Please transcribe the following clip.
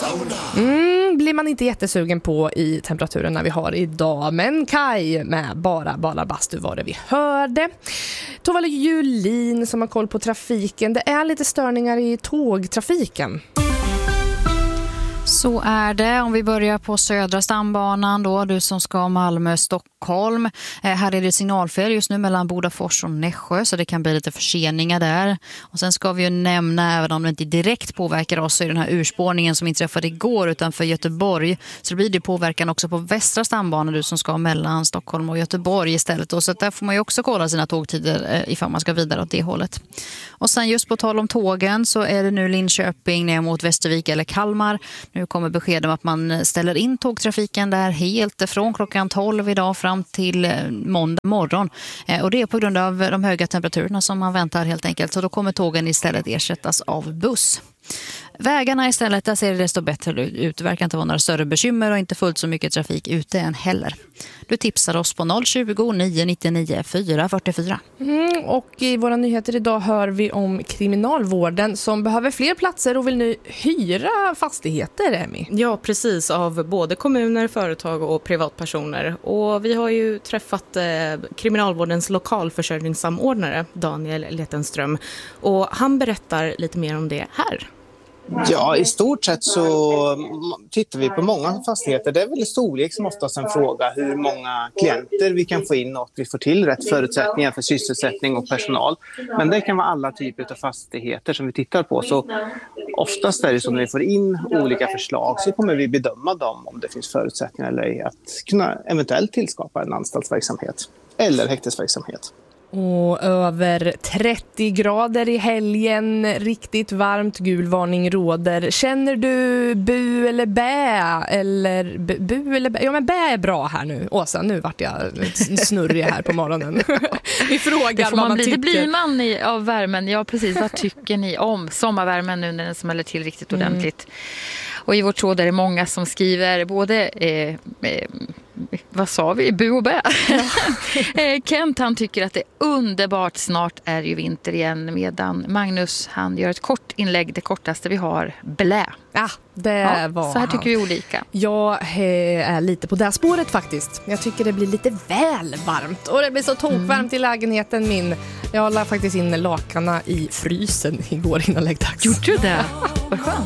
Blir man inte jättesugen på i temperaturerna vi har idag. Men Kai med bara bastu var det vi hörde. Tova Julin som har koll på trafiken. Det är lite störningar i tågtrafiken. Så är det. Om vi börjar på södra stambanan då, du som ska Malmö-Stockholm. Här är det signalfel just nu mellan Bodafors och Nässjö, så det kan bli lite förseningar där. Och sen ska vi ju nämna, även om det inte direkt påverkar oss, så är den här urspårningen som inträffade igår utanför Göteborg. Så det blir det påverkan också på västra stambanan, du som ska mellan Stockholm och Göteborg istället. Och så där får man ju också kolla sina tågtider ifall man ska vidare åt det hållet. Och sen just på tal om tågen så är det nu Linköping ner mot Västervik eller Kalmar. Nu kommer besked om att man ställer in tågtrafiken där helt från klockan 12 idag fram till måndag morgon. Och det är på grund av de höga temperaturerna som man väntar helt enkelt. Så då kommer tågen istället ersättas av buss. Vägarna istället, där ser det desto bättre ut. Det verkar inte vara några större bekymmer och inte fullt så mycket trafik ute än heller. Du tipsar oss på 020 999 444. Och i våra nyheter idag hör vi om kriminalvården som behöver fler platser och vill nu hyra fastigheter, Emmy. Ja, precis, av både kommuner, företag och privatpersoner. Och vi har ju träffat kriminalvårdens lokalförsörjningssamordnare Daniel Letenström. Och han berättar lite mer om det här. Ja, i stort sett så tittar vi på många fastigheter. Det är väl storlek som oftast en fråga hur många klienter vi kan få in och att vi får till rätt förutsättningar för sysselsättning och personal. Men det kan vara alla typer av fastigheter som vi tittar på. Så oftast är det så när vi får in olika förslag så kommer vi bedöma dem om det finns förutsättningar eller ej att kunna eventuellt tillskapa en anstaltsverksamhet eller häktesverksamhet. Och över 30 grader i helgen, riktigt varmt, gul varning råder. Känner du bu eller bä? Eller bu eller bä? Ja, men bä är bra här nu. Åsa, nu vart jag snurrig här på morgonen. Vi frågar vad man tycker. Det blir man av värmen. Ja, precis. Vad tycker ni om sommarvärmen nu när den smäller till riktigt ordentligt? Och i vår tråd är det många som skriver både vad sa vi? Bu och bä. Kent, han tycker att det är underbart. Snart är ju vinter igen, medan Magnus, han gör ett kort inlägg, det kortaste vi har, blä. Ja, det var så här tycker vi olika. Jag är lite på det spåret faktiskt. Jag tycker det blir lite väl varmt. Och det blir så tokvarmt i lägenheten min. Jag la faktiskt in lakarna i frysen igår innan läggdags. Gjorde du det? Vad skönt.